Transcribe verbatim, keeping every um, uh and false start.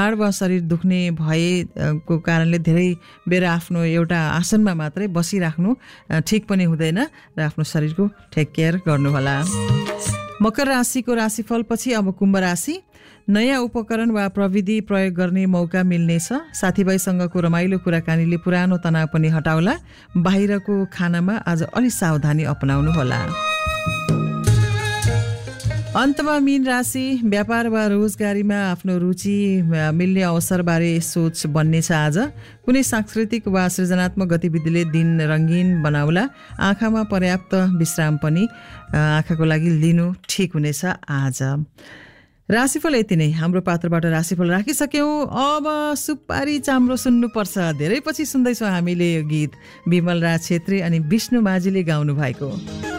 हाड वा शरीर दुख्ने भएको कारणले धेरै बेर आफ्नो एउटा आसनमा मात्रै बसिराख्नु ठिक पनि हुँदैन र आफ्नो शरीरको टेक केयर गर्नुहोला। मकर राशिको राशिफल पछि अब कुम्भ राशि। नयाँ उपकरण वा प्रविधि प्रयोग गर्ने मौका मिल्नेछ। साथीभाइसँगको रमाइलो कुराकानीले पुरानो तनाव पनि हटाउला। बाहिरको खानामा आज अलि सावधानी अपनाउनुहोला। अन्तमा मीन राशि। व्यापार वा रोजगारीमा आफ्नो रुचि मिल्ने अवसरबारे सोच बन्नेछ आज। कुनै सांस्कृतिक वा सृजनात्मक गतिविधिले दिन रङ्गीन बनाउला। आँखामा पर्याप्त विश्राम पनि आँखाको लागि लिनु ठिक हुनेछ आज। राशिफल यति नै। हाम्रो पात्रबाट राशिफल राखिसक्यौँ। अब सुपारी चाम्रो सुन्नुपर्छ। धेरै पछि सुन्दैछौँ हामीले यो गीत विमल राज छेत्री अनि विष्णु माझीले गाउनु भएको।